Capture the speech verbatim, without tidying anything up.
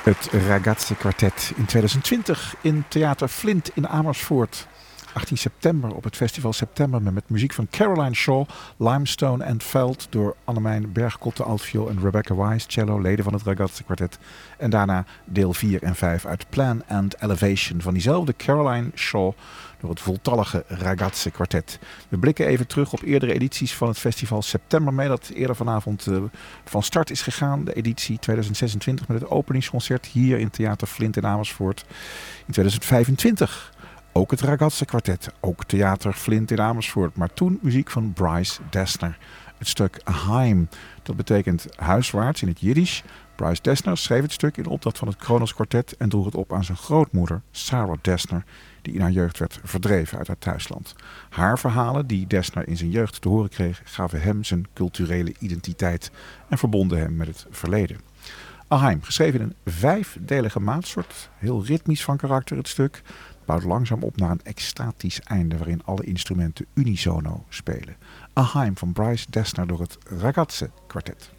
Het Ragazze Quartet in twintig twintig in Theater Flint in Amersfoort. achttien september op het festival September met muziek van Caroline Shaw, Limestone and Veld door Annemijn Bergkotte altviool en Rebecca Wise cello, leden van het Ragazze Quartet. En daarna deel vier en vijf uit Plan and Elevation van diezelfde Caroline Shaw door het voltallige Ragazze Quartet. We blikken even terug op eerdere edities van het festival September mee, dat eerder vanavond uh, van start is gegaan. De editie twintig zesentwintig met het openingsconcert hier in Theater Flint in Amersfoort. In twintig vijfentwintig ook het Ragazze Quartet, ook Theater Flint in Amersfoort, maar toen muziek van Bryce Dessner. Het stuk Heim, dat betekent huiswaarts in het Jiddisch. Bryce Dessner schreef het stuk in opdracht van het Kronos Quartet en droeg het op aan zijn grootmoeder, Sarah Dessner, die in haar jeugd werd verdreven uit haar thuisland. Haar verhalen, die Dessner in zijn jeugd te horen kreeg, gaven hem zijn culturele identiteit en verbonden hem met het verleden. Aheim, geschreven in een vijfdelige maatsoort, heel ritmisch van karakter het stuk, bouwt langzaam op naar een extatisch einde waarin alle instrumenten unisono spelen. Aheim van Bryce Dessner door het Ragazze Quartet.